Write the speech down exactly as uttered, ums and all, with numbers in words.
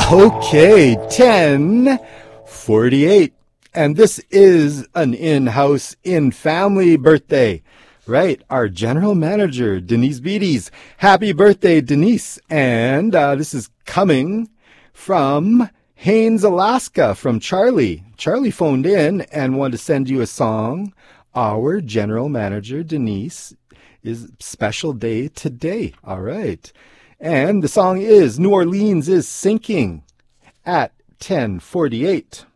Okay, ten forty-eight. And this is an in-house, in-family birthday. Right, our general manager, Denise Beatties. Happy birthday, Denise. And uh, this is coming from Haines, Alaska, from Charlie. Charlie phoned in and wanted to send you a song. Our general manager, Denise, is special day today. All right. And the song is New Orleans is Sinking at ten forty-eight.